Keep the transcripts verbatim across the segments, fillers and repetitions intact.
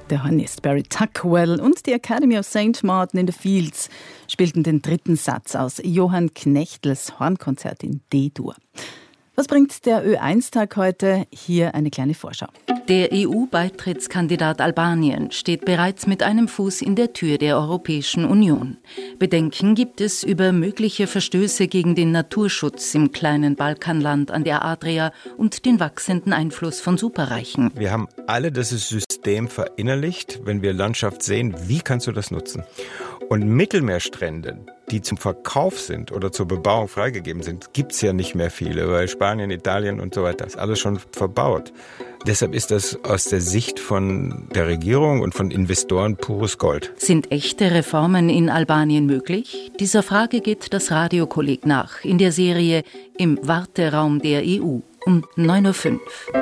Der Hornist Barry Tuckwell und die Academy of Saint Martin in the Fields spielten den dritten Satz aus Johann Knechtels Hornkonzert in D-Dur. Was bringt der Ö eins Tag heute? Hier eine kleine Vorschau. Der E U-Beitrittskandidat Albanien steht bereits mit einem Fuß in der Tür der Europäischen Union. Bedenken gibt es über mögliche Verstöße gegen den Naturschutz im kleinen Balkanland an der Adria und den wachsenden Einfluss von Superreichen. Wir haben alle dieses System verinnerlicht, wenn wir Landschaft sehen, wie kannst du das nutzen? Und Mittelmeerstrände, die zum Verkauf sind oder zur Bebauung freigegeben sind, gibt es ja nicht mehr viele, weil Spanien, Italien und so weiter ist alles schon verbaut. Deshalb ist das aus der Sicht von der Regierung und von Investoren pures Gold. Sind echte Reformen in Albanien möglich? Dieser Frage geht das Radiokolleg nach in der Serie Im Warteraum der E U um neun Uhr fünf.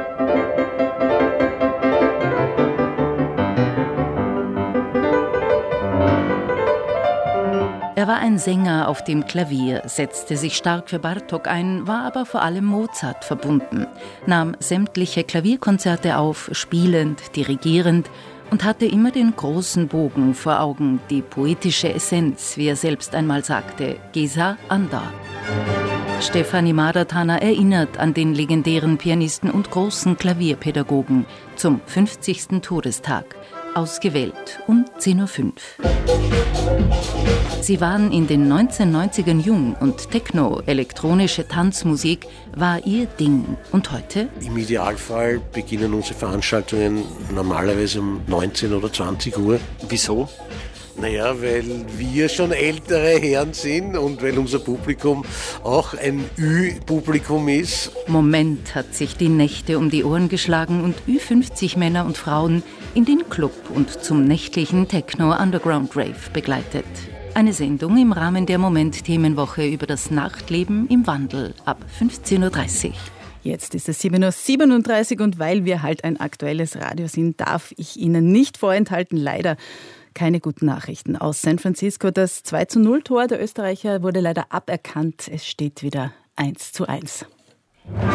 Er war ein Sänger auf dem Klavier, setzte sich stark für Bartók ein, war aber vor allem Mozart verbunden, nahm sämtliche Klavierkonzerte auf, spielend, dirigierend und hatte immer den großen Bogen vor Augen, die poetische Essenz, wie er selbst einmal sagte, Geza Anda. Stefanie Madertaner erinnert an den legendären Pianisten und großen Klavierpädagogen zum fünfzigsten Todestag. Ausgewählt um zehn Uhr fünf. Sie waren in den neunzehnhundertneunzigern jung und Techno, elektronische Tanzmusik, war ihr Ding. Und heute? Im Idealfall beginnen unsere Veranstaltungen normalerweise um neunzehn oder zwanzig Uhr. Wieso? Naja, weil wir schon ältere Herren sind und weil unser Publikum auch ein Ü-Publikum ist. Moment hat sich die Nächte um die Ohren geschlagen und Ü fünfzig Männer und Frauen in den Club und zum nächtlichen Techno-Underground-Rave begleitet. Eine Sendung im Rahmen der Moment-Themenwoche über das Nachtleben im Wandel ab fünfzehn Uhr dreißig. Jetzt ist es sieben Uhr siebenunddreißig und weil wir halt ein aktuelles Radio sind, darf ich Ihnen nicht vorenthalten, leider keine guten Nachrichten aus San Francisco. Das zwei zu null Tor der Österreicher wurde leider aberkannt. Es steht wieder eins zu eins.